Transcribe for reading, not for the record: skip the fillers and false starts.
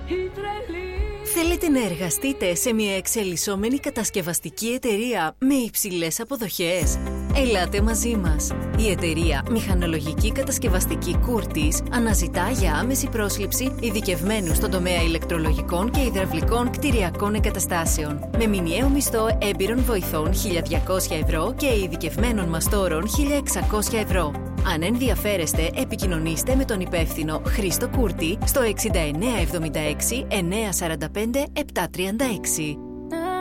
Θέλετε να εργαστείτε σε μια εξελισσόμενη κατασκευαστική εταιρεία με υψηλές αποδοχές? Ελάτε μαζί μας. Η εταιρεία Μηχανολογική Κατασκευαστική Curtis αναζητά για άμεση πρόσληψη ειδικευμένους στον τομέα ηλεκτρολογικών και υδραυλικών κτηριακών εγκαταστάσεων. Με μηνιαίο μισθό έμπειρων βοηθών 1.200 ευρώ και ειδικευμένων μαστόρων 1.600 ευρώ. Αν ενδιαφέρεστε, επικοινωνήστε με τον υπεύθυνο Χρήστο Κούρτη στο 6976 945 736.